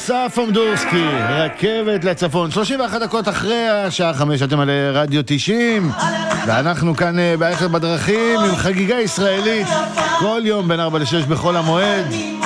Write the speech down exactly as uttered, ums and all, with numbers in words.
אסף אמדורסקי, רכבת לצפון, שלושים ואחת דקות אחרי השעה חמש, אתם על רדיו תשעים, ואנחנו כאן באייכלר בדרכים עם חגיגה ישראלית כל יום בין ארבע לשש בכל המועד.